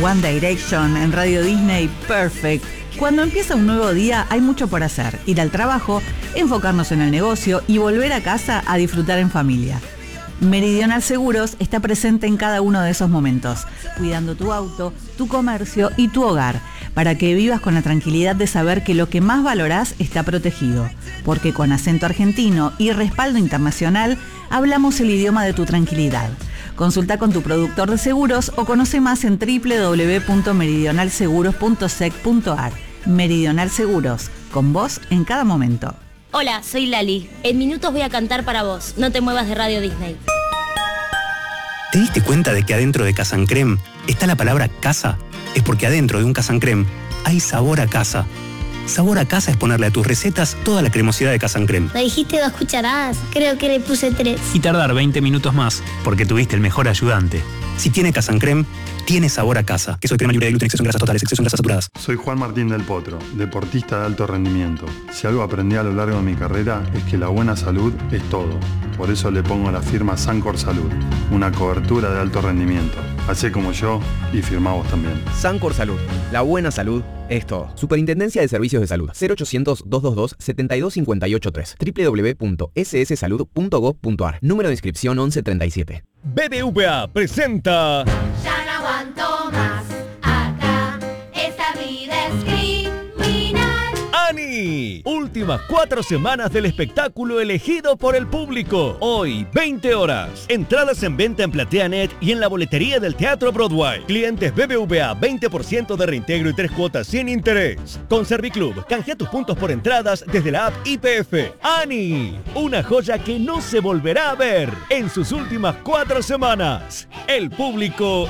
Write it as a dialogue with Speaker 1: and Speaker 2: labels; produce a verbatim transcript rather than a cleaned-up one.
Speaker 1: One Direction, en Radio Disney, Perfect. Cuando empieza un nuevo día hay mucho por hacer. Ir al trabajo, enfocarnos en el negocio y volver a casa a disfrutar en familia. Meridional Seguros está presente en cada uno de esos momentos, cuidando tu auto, tu comercio y tu hogar, para que vivas con la tranquilidad de saber que lo que más valorás está protegido. Porque con acento argentino y respaldo internacional, hablamos el idioma de tu tranquilidad. Consulta con tu productor de seguros o conoce más en doble u doble u doble u punto meridional seguros punto sec punto a r. Meridional Seguros, con vos en cada momento.
Speaker 2: Hola, soy Lali. En minutos voy a cantar para vos. No te muevas de Radio Disney.
Speaker 3: ¿Te diste cuenta de que adentro de Casa Crème está la palabra casa? Es porque adentro de un Casa Crème hay sabor a casa. Sabor a casa es ponerle a tus recetas toda la cremosidad de Casa Crème.
Speaker 4: Me dijiste dos cucharadas, creo que le puse tres.
Speaker 3: Y tardar veinte minutos más, porque tuviste el mejor ayudante. Si tiene Casa Crème, tiene sabor a casa. Queso de crema libre de gluten, exceso en grasas totales, exceso en grasas saturadas.
Speaker 5: Soy Juan Martín del Potro, deportista de alto rendimiento. Si algo aprendí a lo largo de mi carrera es que la buena salud es todo. Por eso le pongo a la firma Sancor Salud, una cobertura de alto rendimiento. Hacé como yo y firmá vos también.
Speaker 6: Sancor Salud, la buena salud es todo. Superintendencia de Servicios de Salud. cero ochocientos, doscientos veintidós, setenta y dos cincuenta y ocho tres. doble u doble u doble u punto ese ese salud punto gob punto a r. Número de inscripción once treinta y siete.
Speaker 7: B B V A presenta...
Speaker 8: Ya no aguanto más, acá, esta vida es criminal.
Speaker 7: ¡Ani! Últimas cuatro semanas del espectáculo elegido por el público. Hoy, veinte horas. Entradas en venta en PlateaNet y en la boletería del Teatro Broadway. Clientes B B V A, veinte por ciento de reintegro y tres cuotas sin interés. Con Serviclub, canjea tus puntos por entradas desde la app I P F. ¡Ani! Una joya que no se volverá a ver en sus últimas cuatro semanas. El público